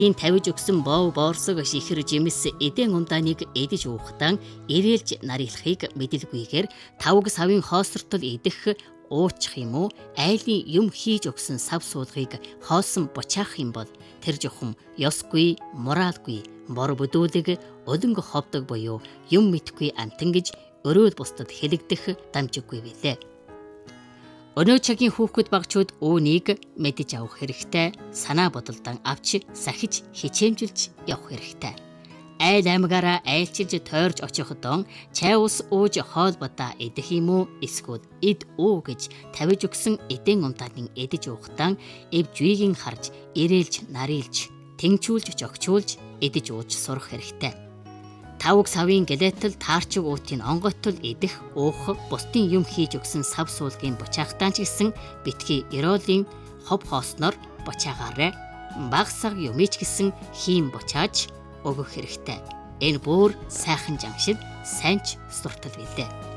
Энэ тавиж өгсөн боо боорсог шихэр жимс эдэн ундааныг эдэж уухтан ирээлж нарилахыг мэдэлгүйгээр тавг савын хоосортол идэх уучих юм уу айлын юм хийж өгсөн сав суулгыг хоосон бочаах юм бол тэр жохом ёсгүй моралгүй бор бүдүүлэг өлөнгө ховдог буюу юм мэдхгүй амтан гэж өрөөл бусдад хэлэгдэх дамжиггүй билээ. Өнөө цагийн хүүхэд багчууд үүнийг мэдэж авах хэрэгтэй, санаа бодолдон авч сахиж хичээмжилж явах хэрэгтэй. Айл аймагаараа айлчилж тойрж очихдон чай ус ууж хоолботоо идэх юм уу эсвэл ид уу гэж тавиж өгсөн эдэн ундааныг эдэж уухтан эв жүйгийг харж ирээлж нарилж тэнгчүүлж жогчуулж эдэж ууж сурах хэрэгтэй. Тавг савын гэлэтэл таарчиг уутын онгойтол идэх уух бусдын юм хийж өгсөн сав суулгын бочаахтаа ч гэсэн битгий ерөөлийн хов хоосноор бочаагаарай багсаг юмич гэсэн хийм бочааж өгөх хэрэгтэй. Энэ бүр сайхан жамшил, сайнч суртал билээ.